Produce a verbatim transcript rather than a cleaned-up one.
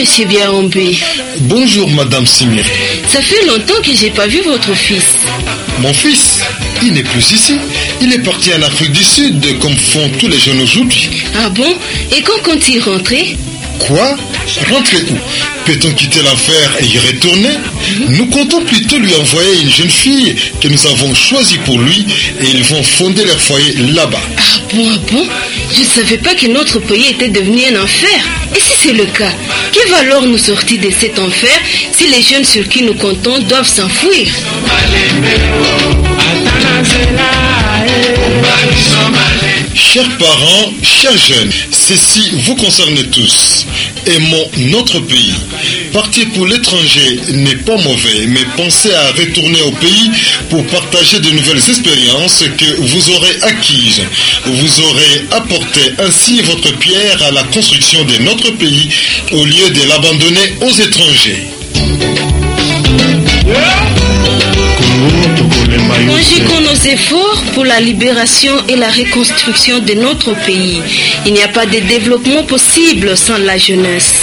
Monsieur Biaombé. Bonjour, Madame Simiri. Ça fait longtemps que j'ai pas vu votre fils. Mon fils, il n'est plus ici. Il est parti en Afrique du Sud, comme font tous les jeunes aujourd'hui. Ah bon? Et quand compte-il rentrer? Quoi? Rentrer où? Peut-on quitter l'enfer et y retourner? Nous comptons plutôt lui envoyer une jeune fille que nous avons choisie pour lui et ils vont fonder leur foyer là-bas. Ah bon, ah bon? Je ne savais pas que notre pays était devenu un enfer. Et si c'est le cas, qui va alors nous sortir de cet enfer si les jeunes sur qui nous comptons doivent s'enfuir? Chers parents, chers jeunes, ceci vous concerne tous. Aimons notre pays. Partir pour l'étranger n'est pas mauvais, mais pensez à retourner au pays pour partager de nouvelles expériences que vous aurez acquises. Vous aurez apporté ainsi votre pierre à la construction de notre pays au lieu de l'abandonner aux étrangers. Conjuguons nos efforts pour la libération et la reconstruction de notre pays. Il n'y a pas de développement possible sans la jeunesse.